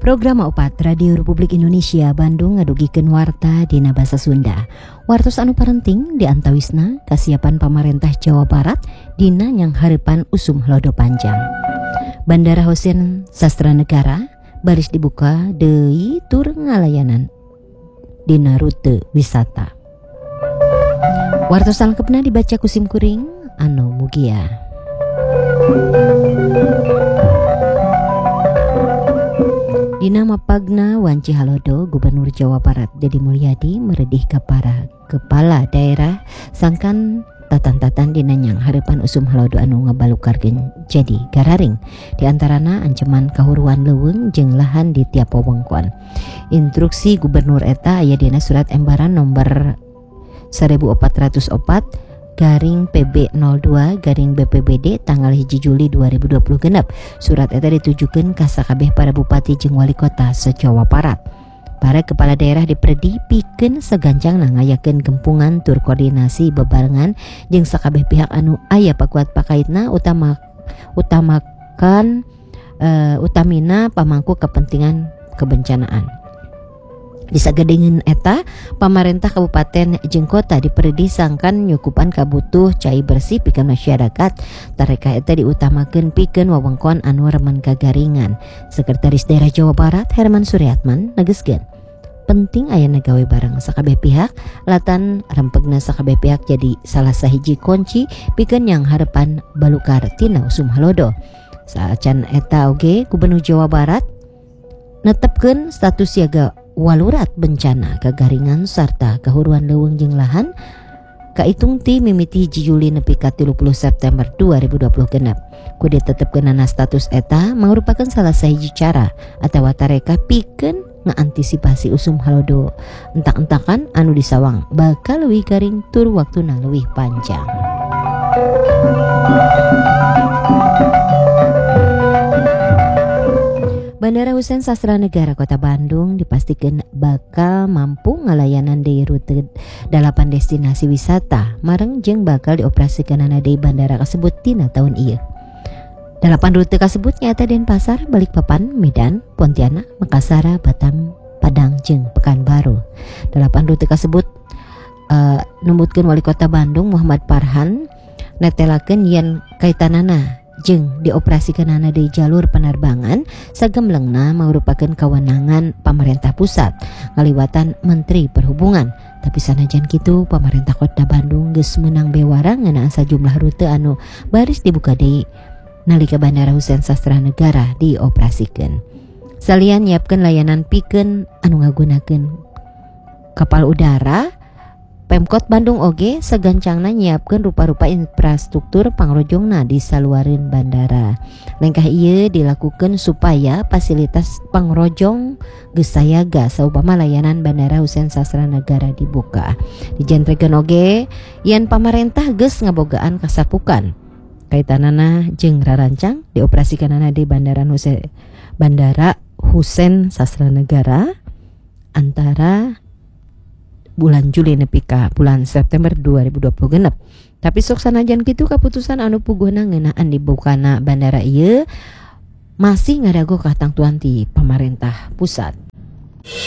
Program opat Radio Republik Indonesia Bandung ngadugikeun warta dina basa Sunda. Wartos anu parenting diantawisna kasiapan pamarentah Jawa Barat dina nyang hareupan usum halodo panjang. Bandara Husein Sastra Negara baris dibuka deui tur ngalayanan dina rute wisata. Wartos salengkeupna dibaca ku Sim Kuring anu mugia. Dina mapagna wanci halodo Gubernur Jawa Barat Deddy Mulyadi meredih ka para kepala daerah sangkan tatan-tatan dina nyang hareupan usum halodo anu ngabalukarkeun jadi gararing di antarana ancaman kahuruan leuweung jeung lahan di tiap wewengkon. Instruksi gubernur eta aya dina surat embaran nomor 1404 garing PB02 garing BPBD tanggal 1 Juli 2020 genep. Surat eta ditujukeun ka sakabeh para bupati jeung wali kota se-Jawa Barat. Para kepala daerah diperdi pikeun sagancangna ngayakeun gempungan tur koordinasi bebarengan jeung sakabeh pihak anu aya pakuat pakaitna utamina pamangku kepentingan kebencanaan. Di sagedengeun eta, pamarentah kabupaten jeung kota diperdi sangkan nyukupan kabutuh cai bersih pikeun masyarakat. Tareka eta diutamakeun pikeun wewengkon anu remen kagaringan. Sekretaris Daerah Jawa Barat Herman Suryatman negeskeun, penting aya gawe bareng sakabeh pihak latan rempegna sakabeh pihak jadi salah sahiji kunci pikeun yang harepan balukar tina usum halodo. Saacan eta oge Gubernur Jawa Barat netepkeun status siaga walurat bencana kagaringan sarta kahuruan leuweung jeung lahan kaitung ti mimiti 1 Juli nepi ka 30 September 2020 genep. Ku ditetepkeunana status eta mangrupakeun salah sahiji cara atawa tareka pikeun ngaantisipasi usum halodo entak-entakan anu disawang bakal leuwih garing tur waktuna leuwih panjang. Bandara Husein Sastra Negara Kota Bandung dipastikan bakal mampu ngalayanan di rute 8 destinasi wisata mareng jeung bakal dioperasikanana di bandara kasebut tina tahun ieu. 8 rute kasebut nyaeta Denpasar, Balikpapan, Medan, Pontianak, Makassar, Batam, Padang jeung Pekanbaru. 8 rute kasebut numbutkeun Wali Kota Bandung Muhammad Farhan netelakeun yen kaitanana jeung dioperasikanana di jalur penerbangan sagemlengna merupakan kewenangan pemerintah pusat ngaliwatan Menteri Perhubungan. Tapi sanajan kitu pemerintah Kota Bandung geus meunang bewara ngeunaan sajumlah rute anu baris dibuka deui nalika Bandara Husein Sastra Negara dioperasikeun. Salian nyiapkeun layanan pikeun anu ngagunakeun kapal udara, Pemkot Bandung oge sagancangna nyiapkeun rupa-rupa infrastruktur pangrojongna di saluareun bandara. Lengkah ieu dilakukeun supaya fasilitas pangrojong geus sayaga saupama layanan Bandara Husein Sastra Negara dibuka. Dijentrekeun oge yen pamarentah geus ngabogaan kasapukan kaitanana jeung rarancang dioperasikanana di Bandara Husein Sastra Negara antara bulan Juli nepi ka bulan September 2020 genep. Tapi sok sanajan kitu kaputusan anu puguhna ngeunaan dibukana bandara ieu masih ngadago katangtuan ti pamarentah pusat.